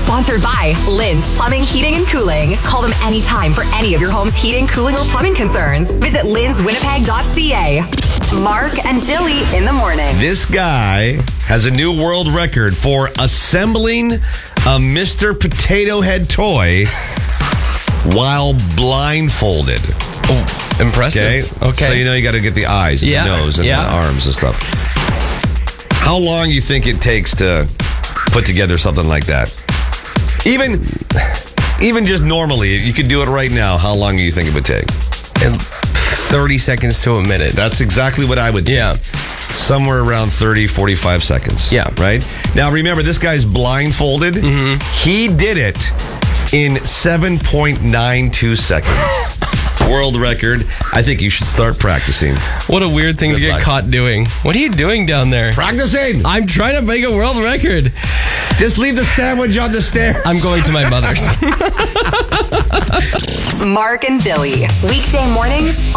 Sponsored by Lynn's Plumbing, Heating, and Cooling. Call them anytime for any of your home's heating, cooling, or plumbing concerns. Visit lynswinnipeg.ca. Mark and Dilly in the morning. This guy has a new world record for assembling a Mr. Potato Head toy while blindfolded. Oh, impressive. Okay. So you got to get the eyes and the nose and the arms and stuff. How long do you think it takes to put together something like that? Even just normally, you could do it right now. How long do you think it would take? 30 seconds to a minute. That's exactly what I would think. Yeah. Somewhere around 30, 45 seconds. Yeah. Right? Now, remember, this guy's blindfolded. Mm-hmm. He did it in 7.92 seconds. World record. I think you should start practicing. What a weird thing to get caught doing. What are you doing down there? Practicing. I'm trying to make a world record. Just leave the sandwich on the stairs. I'm going to my mother's. Mark and Dilly. Weekday mornings